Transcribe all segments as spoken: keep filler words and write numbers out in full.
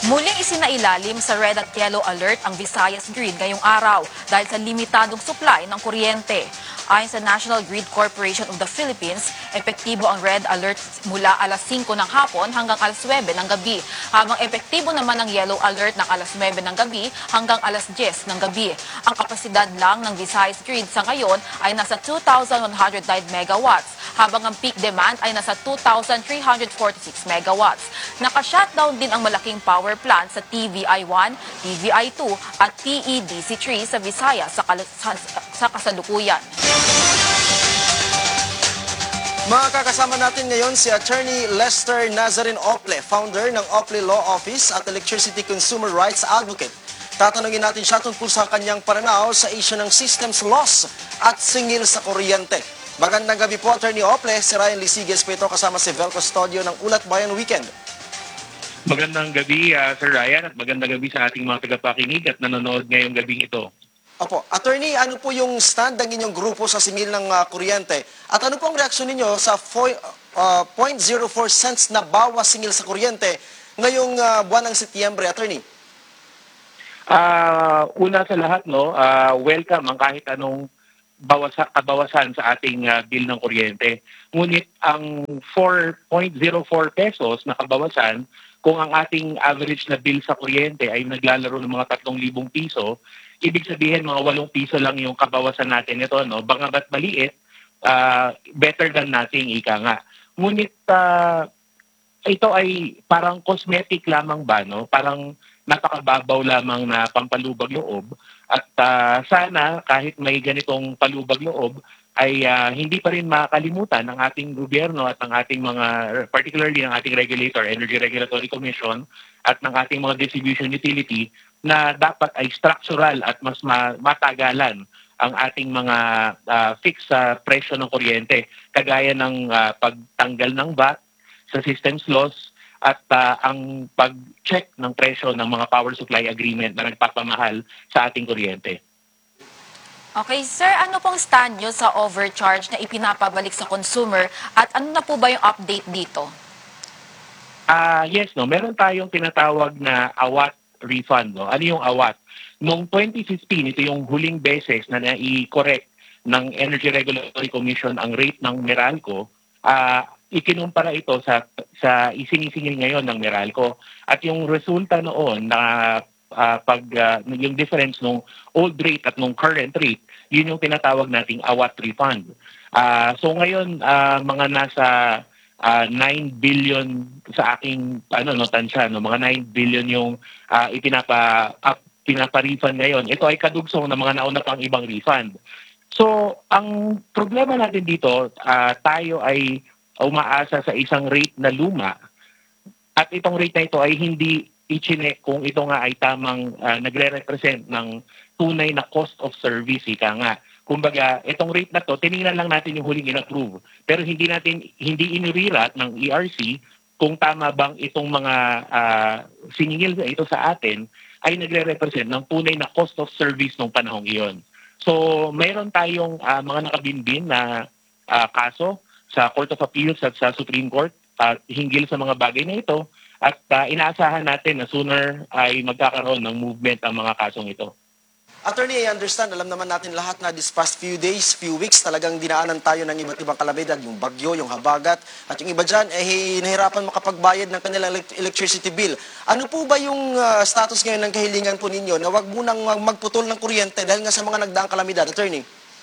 Muling isinailalim sa red at yellow alert ang Visayas Grid ngayong araw dahil sa limitadong supply ng kuryente. Ayon sa National Grid Corporation of the Philippines, epektibo ang red alert mula alas singko ng hapon hanggang alas nuwebe ng gabi, habang epektibo naman ang yellow alert ng alas nuwebe ng gabi hanggang alas diyes ng gabi. Ang kapasidad lang ng Visayas Grid sa ngayon ay nasa two thousand one hundred nine megawatts, habang ang peak demand ay nasa two thousand three hundred forty-six megawatts. Naka-shutdown din ang malaking power plant sa T V I one, T V I two at T E D C three sa Visayas sa, sa, sa kasalukuyan. Makakasama natin ngayon si Attorney Lester Nazarin Ople, founder ng Ople Law Office at Electricity Consumer Rights Advocate. Tatanungin natin siya tungkol sa kanyang pananaw sa issue ng systems loss at singil sa kuryente. Magandang gabi po, Attorney Ople. Si Ryan Lisiges po ito kasama si Vel Custodio ng Ulat Bayan Weekend. Magandang gabi, uh, Sir Ryan, at magandang gabi sa ating mga tagapakinig at nanonood ngayong gabing ito. Opo. Attorney, ano po yung stand ng inyong grupo sa singil ng uh, kuryente? At ano po ang reaksyon ninyo sa uh, zero point zero four cents na bawas singil sa kuryente ngayong uh, buwan ng Setyembre, Attorney? Uh, una sa lahat, no, uh, welcome ang kahit anong bawasa, kabawasan sa ating uh, bill ng kuryente. Ngunit ang four point zero four pesos na kabawasan, kung ang ating average na bill sa kuryente ay naglalaro ng mga tatlong libong piso, ibig sabihin mga walong piso lang yung kabawasan natin ito, no? Bangagat maliit, uh, better than nothing, ika nga. Ngunit uh, ito ay parang cosmetic lamang ba, no? Parang napakababaw lamang na pampalubag loob. At uh, sana kahit may ganitong palubag loob, ay uh, hindi pa rin makakalimutan ng ating gobyerno at ng ating mga, particularly ng ating regulator, Energy Regulatory Commission, at ng ating mga distribution utility, na dapat ay structural at mas matagalan ang ating mga uh, fixed sa uh, presyo ng kuryente, kagaya ng uh, pagtanggal ng V A T sa systems loss at uh, ang pag-check ng presyo ng mga power supply agreement na nagpapamahal sa ating kuryente. Okay, sir, ano pong stand nyo sa overcharge na ipinapabalik sa consumer at ano na po ba yung update dito? Ah, uh, yes, no. Meron tayong tinatawag na A W A T refund, no. Ano yung A W A T? Noong twenty fifteen, ito yung huling beses na nai-correct ng Energy Regulatory Commission ang rate ng Meralco. Ah, uh, ikinumpara ito sa sa isinisingil ngayon ng Meralco. At yung resulta noon na uh, pag uh, yung difference ng old rate at ng current rate, yun yung tinatawag nating A W A T refund. Uh, so ngayon, uh, mga nasa uh, nine billion sa aking ano no tansya, no, mga nine billion yung uh, ipinapa uh, pinapa-refund ngayon. Ito ay kadugsong ng mga nauna pang ibang refund. So, ang problema natin dito, uh, tayo ay umaasa sa isang rate na luma at itong rate na ito ay hindi i-check kung ito nga ay tamang uh, nagre-represent ng tunay na cost of service, ika nga. Kumbaga, itong rate na to, tinignan lang natin yung huling in-approve. Pero hindi natin, hindi inirirat ng E R C kung tama bang itong mga uh, siningil na ito sa atin ay nagre-represent ng tunay na cost of service ng panahong iyon. So, mayroon tayong uh, mga nakabinbin na uh, kaso sa Court of Appeals at sa Supreme Court uh, hinggil sa mga bagay na ito at uh, inaasahan natin na sooner ay magkakaroon ng movement ang mga kasong ito. Attorney, I understand, alam naman natin lahat na this past few days, few weeks, talagang dinaanan tayo ng iba't ibang kalamidad, yung bagyo, yung habagat, at yung iba dyan, eh, nahirapan makapagbayad ng kanilang electricity bill. Ano po ba yung uh, status ngayon ng kahilingan po ninyo na wag munang magputol ng kuryente dahil nga sa mga nagdaang kalamidad, Attorney?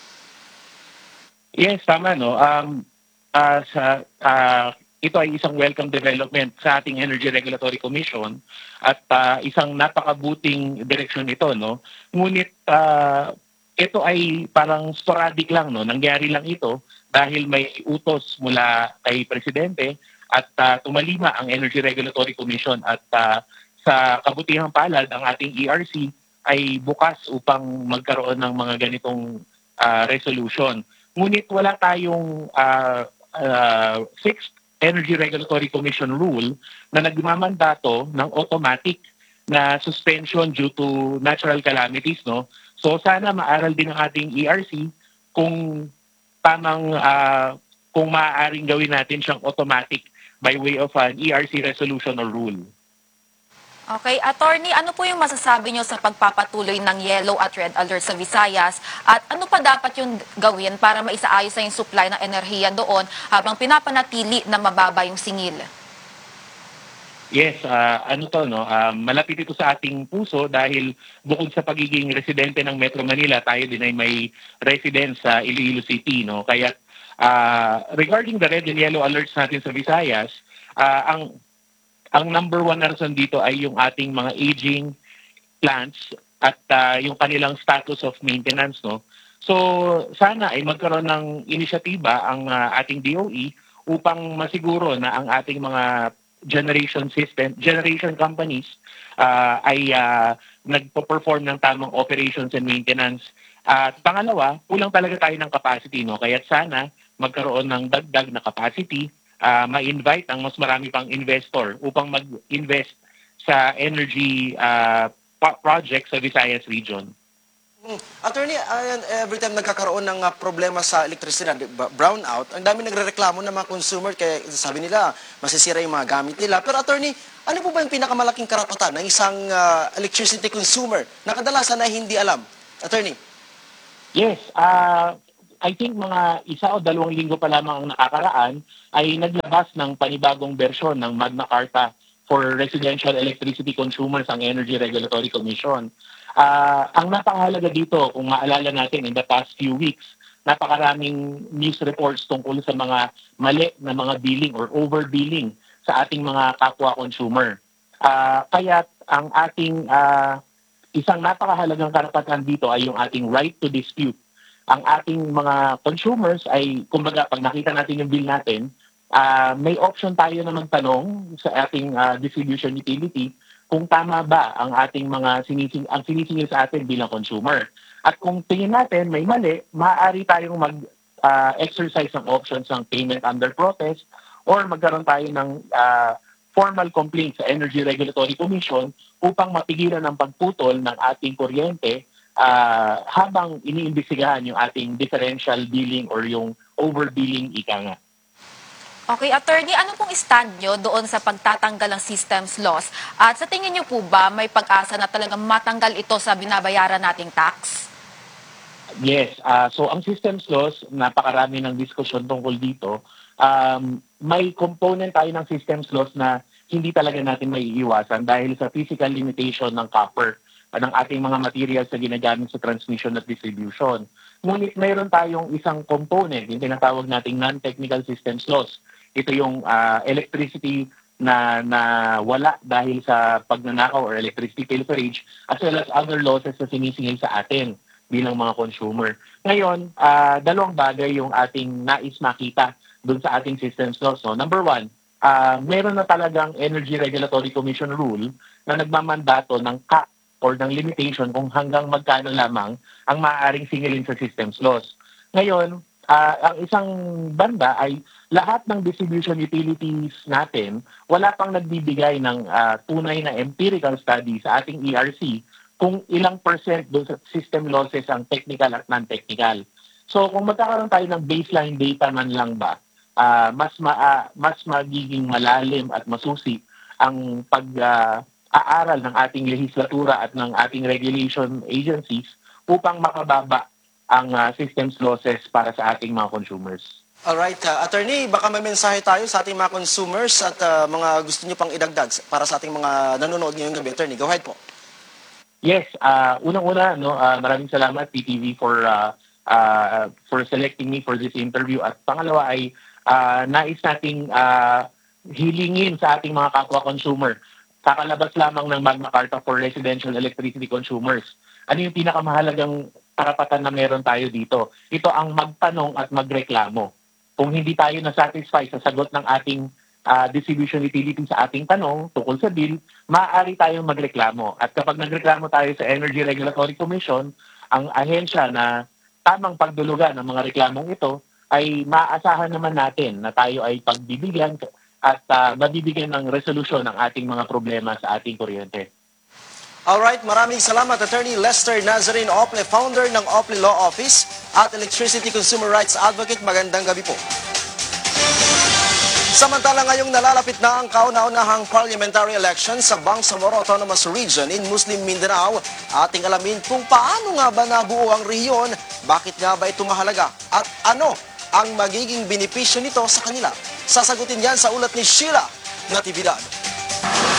Yes, tama, no? Um, uh, sa... Uh, ito ay isang welcome development sa ating Energy Regulatory Commission at uh, isang napakabuting direksyon ito, no. Ngunit uh, ito ay parang sporadic lang, no. Nangyari lang ito dahil may utos mula kay presidente at uh, tumalima ang Energy Regulatory Commission at uh, sa kabutihang palad ang ating E R C ay bukas upang magkaroon ng mga ganitong uh, resolution. Ngunit wala tayong uh, uh, fixed Energy Regulatory Commission rule na nagmamandato ng automatic na suspension due to natural calamities, no? So sana maaral din ng ating E R C kung tamang uh, kung maaaring gawin natin siyang automatic by way of an E R C resolution or rule. Okay, attorney, ano po yung masasabi nyo sa pagpapatuloy ng yellow at red alert sa Visayas? At ano pa dapat yung gawin para maisaayos na yung supply ng enerhiya doon habang pinapanatili na mababa yung singil? Yes, ah, ano to, no? Ah, malapit ito sa ating puso dahil bukod sa pagiging residente ng Metro Manila, tayo din ay may residence sa Iloilo City, no? Kaya ah, regarding the red and yellow alerts natin sa Visayas, ah, ang ang number one na rason dito ay yung ating mga aging plants at ah, yung kanilang status of maintenance, no? So sana ay magkaroon ng inisyatiba ang ah, ating D O E upang masiguro na ang ating mga generation system, generation companies ah, ay ah, nagpo-perform ng tamang operations and maintenance. At pangalawa, kulang talaga tayo ng capacity, no? Kaya sana magkaroon ng dagdag na capacity, ah, ma-invite ang mas marami pang investor upang mag-invest sa energy ah, pa- project sa Visayas region. Mm. Attorney, ayan, every time nagkakaroon ng ah, problema sa elektrisidad, di ba, brownout, ang dami nagrereklamo ng mga consumer kaya sabi nila masisira yung mga gamit nila. Pero attorney, ano po ba yung pinakamalaking karapatan ng isang ah, electricity consumer na kadalasan na hindi alam? Attorney? Yes, ah I think mga isa o dalawang linggo pa lamang ang nakakaraan ay naglabas ng panibagong bersyon ng Magna Carta for Residential Electricity Consumers ang Energy Regulatory Commission. Ah, ang napakahalaga dito, kung maalala natin in the past few weeks, napakaraming news reports tungkol sa mga mali na mga billing or overbilling sa ating mga kapwa consumer. Ah, kaya ang ating ah, isang napakahalagang karapatan dito ay yung ating right to dispute. Ang ating mga consumers ay, kumbaga, pag nakita natin yung bill natin, ah, may option tayo na magtanong sa ating ah, distribution utility kung tama ba ang ating mga sinising ang sinisingil sa atin bilang consumer. At kung tingin natin may mali, maaari tayong mag ah, exercise ng options ng payment under protest or magkaroon tayo ng ah, formal complaint sa Energy Regulatory Commission upang mapigilan ang pagputol ng ating kuryente ah, habang iniimbestigahan yung ating differential billing or yung overbilling ika nga. Okay, attorney, ano pong stand nyo doon sa pagtatanggal ng systems loss? At sa tingin nyo po ba may pag-asa na talagang matanggal ito sa binabayaran nating tax? Yes, ah so ang systems loss, napakarami ng diskusyon tungkol dito. Um, may component tayo ng systems loss na hindi talaga natin maiiwasan dahil sa physical limitation ng copper, ah, ng ating mga materials na ginagamit sa transmission at distribution. Ngunit mayroon tayong isang component, yung tinatawag nating non-technical systems loss. Ito yung ah, electricity na na wala dahil sa pagnanakaw or electricity pilferage as well as other losses na sinisingil sa atin bilang mga consumer. Ngayon, ah, dalawang bagay yung ating nais makita dun sa ating systems loss. No? Number one, ah, meron na talagang Energy Regulatory Commission rule na nagmamandato ng cap or ng limitation kung hanggang magkano lamang ang maaaring singilin sa systems loss. Ngayon, ah, ang isang banda ay lahat ng distribution utilities natin, wala pang nagbibigay ng ah, tunay na empirical study sa ating E R C kung ilang percent doon sa system losses ang technical at non-technical. So kung magkakaroon tayo ng baseline data man lang ba, ah, mas ma, ah, mas magiging malalim at masusi ang pag ah, aaral ng ating lehislatura at ng ating regulation agencies upang makababa ang ah, systems losses para sa ating mga consumers. Alright, uh, attorney, baka may mensahe tayo sa ating mga consumers at ah, mga gusto nyo pang idagdag para sa ating mga nanonood ngayong gabi. Attorney, go ahead po. Yes, uh, unang-una, no, uh, maraming salamat P T V for uh, uh, for selecting me for this interview. At pangalawa ay uh, nais nating uh, hilingin sa ating mga kapwa-consumer. Kakalabas lamang ng Magna Carta for Residential Electricity Consumers. Ano yung pinakamahalagang karapatan na meron tayo dito? Ito ang magtanong at magreklamo. Kung hindi tayo na-satisfy sa sagot ng ating uh, distribution utility sa ating tanong tungkol sa bill, maaari tayong magreklamo. At kapag nagreklamo tayo sa Energy Regulatory Commission, ang ahensya na tamang pagdulugan ng mga reklamong ito ay maaasahan naman natin na tayo ay pagbibigyan at uh, mabibigyan ng resolusyon ng ating mga problema sa ating kuryente. Alright, maraming salamat Attorney Lester Nazarene Ople, founder ng Ople Law Office at Electricity Consumer Rights Advocate. Magandang gabi po. Samantala ngayong nalalapit na ang kauna-unahang parliamentary election sa Bangsamoro Autonomous Region in Muslim Mindanao, ating alamin kung paano nga ba nabuo ang rehiyon, bakit nga ba ito mahalaga, at ano ang magiging benepisyo nito sa kanila. Sasagutin yan sa ulat ni Sheila Natividad.